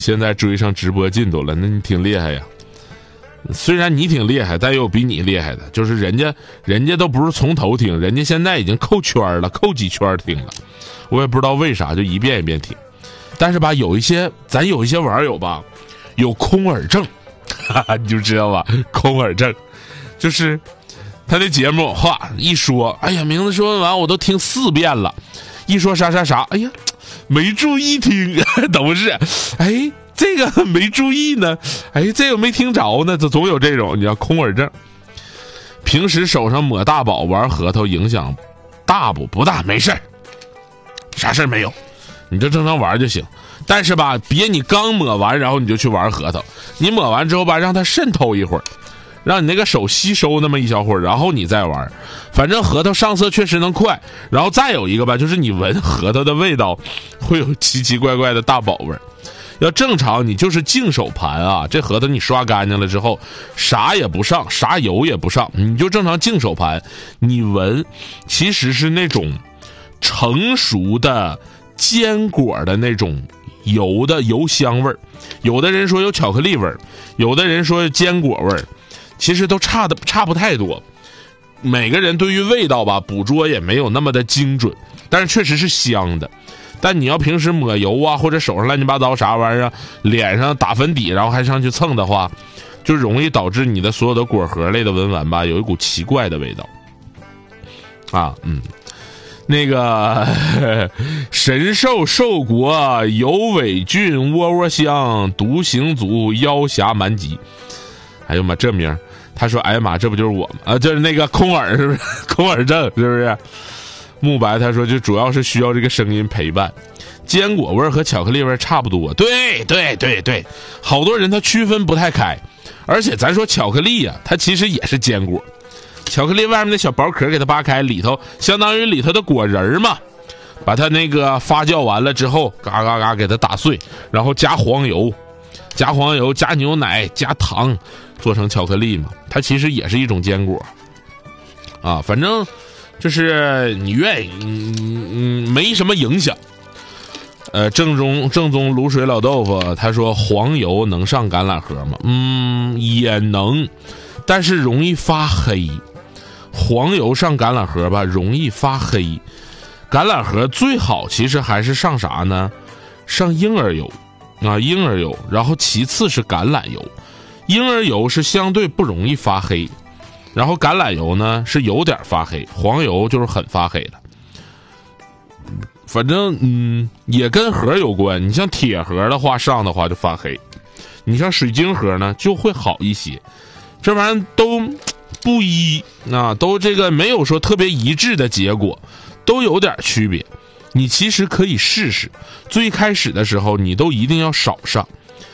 现在追上直播进度了，那你挺厉害呀。虽然你挺厉害，但也有比你厉害的，就是人家都不是从头听，人家现在已经扣圈了，扣几圈听了，我也不知道为啥，就一遍一遍听。但是吧，咱有一些网友吧，有空耳症，你就知道吧，空耳症，就是他那节目话一说，哎呀，名字说完我都听4遍了，一说啥啥啥，哎呀，没注意听，都是，哎。这个没注意呢，哎，这个没听着呢，总有这种你叫空耳症。平时手上抹大宝玩核桃影响大不大？没事，啥事没有，你就正常玩就行。但是吧，别你刚抹完然后你就去玩核桃，你抹完之后吧，让它渗透一会儿，让你那个手吸收那么一小会儿，然后你再玩。反正核桃上色确实能快，然后再有一个吧，就是你闻核桃的味道会有奇奇怪怪的大宝味儿。要正常你就是净手盘啊，这核桃你刷干净了之后啥也不上，啥油也不上，你就正常净手盘，你闻其实是那种成熟的坚果的那种油香味儿，有的人说有巧克力味儿，有的人说坚果味儿，其实都差不太多。每个人对于味道吧捕捉也没有那么的精准，但是确实是香的。但你要平时抹油啊，或者手上乱七八糟啥玩意儿，脸上打粉底，然后还上去蹭的话，就容易导致你的所有的果核类的文玩吧有一股奇怪的味道啊。那个神兽兽国有尾菌窝窝香独行族妖侠蛮吉，哎呦妈，这名他说哎呀妈，这不就是我吗？啊，就是那个空耳，是不是空耳症，是不是？慕白他说就主要是需要这个声音陪伴，坚果味和巧克力味差不多。对，好多人他区分不太开。而且咱说巧克力啊，它其实也是坚果，巧克力外面的小薄壳给它扒开，里头相当于里头的果仁嘛，把它那个发酵完了之后嘎嘎嘎给它打碎，然后加黄油加牛奶加糖做成巧克力嘛，它其实也是一种坚果啊。反正就是你愿意，没什么影响。正宗卤水老豆腐他说黄油能上橄榄核吗？也能，但是容易发黑。黄油上橄榄核吧容易发黑，橄榄核最好其实还是上啥呢？上婴儿油啊，婴儿油，然后其次是橄榄油。婴儿油是相对不容易发黑，然后橄榄油呢是有点发黑，黄油就是很发黑的。反正也跟核有关，你像铁核的话上的话就发黑，你像水晶核呢就会好一些。这玩意儿都不一啊，都这个没有说特别一致的结果，都有点区别。你其实可以试试，最开始的时候你都一定要少上，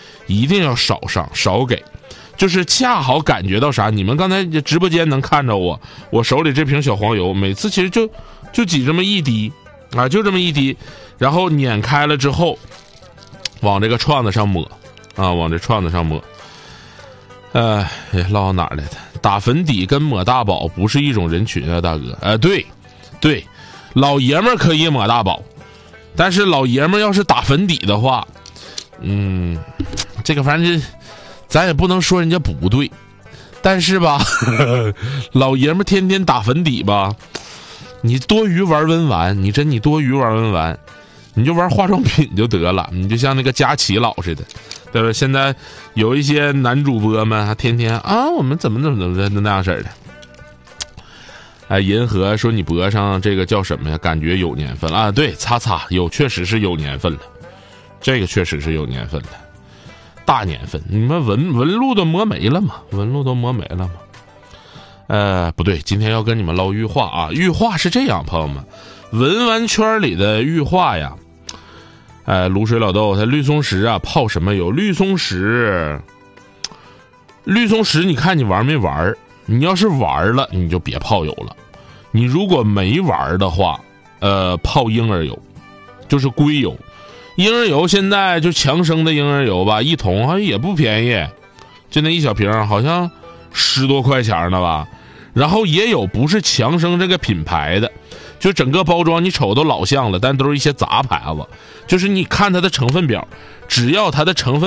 少给，就是恰好感觉到啥。你们刚才直播间能看着我手里这瓶小黄油，每次其实就挤这么一滴啊，就这么一滴，然后碾开了之后往这个串子上抹啊，往这串子上抹。唠到哪儿来的？打粉底跟抹大宝不是一种人群啊，大哥。对，老爷们儿可以抹大宝，但是老爷们儿要是打粉底的话，这个反正咱也不能说人家不对，但是吧老爷们儿天天打粉底吧，你多余玩文玩，你多余玩文玩，你就玩化妆品就得了，你就像那个佳琪老似的，对吧？现在有一些男主播们还天天啊，我们怎么那样式的。银河说你脖上这个叫什么呀？感觉有年份了啊。对，擦有，确实是有年份了，这个确实是有年份了，大年份。你们纹路都磨没了吗？不对，今天要跟你们唠玉化啊。玉化是这样，朋友们，文玩圈里的玉化呀，卤水老豆它绿松石啊泡什么油？绿松石你看你玩没玩？你要是玩了你就别泡油了，你如果没玩的话泡婴儿油，就是硅油。婴儿油现在就强生的婴儿油吧，一桶好像也不便宜，就那一小瓶好像10多块钱呢吧。然后也有不是强生这个品牌的， 就整个包装你瞅都老像了，但都是一些杂牌子。就是你看它的成分表，只要它的成分